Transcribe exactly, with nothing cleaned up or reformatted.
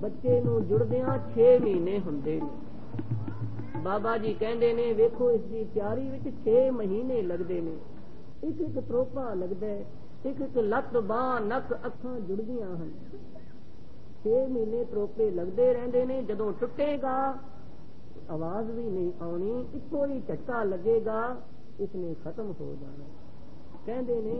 बच्चे नूं जुड़दियां छे महीने हुंदे ने। बाबा जी कहंदे ने वेखो इसकी तैयारी विच छे महीने लगदे ने। एक एक त्रोपा लगदा है, एक एक लत्त बांह नक अखां जुड़दियां हन। छे महीने त्रोपे लगदे रहिंदे ने। जदों टुटेगा आवाज भी नहीं आनी, इको ही झटका लगेगा, इसने खत्म हो जाना। कहंदे ने